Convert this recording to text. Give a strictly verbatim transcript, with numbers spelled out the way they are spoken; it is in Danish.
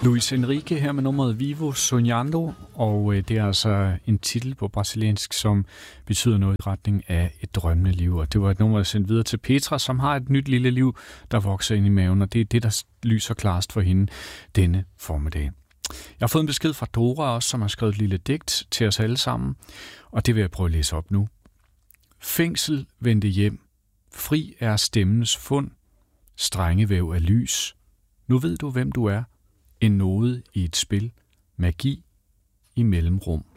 Luis Enrique her med nummeret Vivo Sonhando, og øh, det er altså en titel på brasiliansk, som betyder noget i retning af et drømmende liv. Og det var et nummer, der sendt videre til Petra, som har et nyt lille liv, der vokser ind i maven, og det er det, der lyser klarest for hende denne formiddag. Jeg har fået en besked fra Dora også, som har skrevet et lille digt til os alle sammen, og det vil jeg prøve at læse op nu. Fængsel vendte hjem, fri er stemmens fund, strengevæv af lys. Nu ved du, hvem du er. En node i et spil, magi i mellemrum.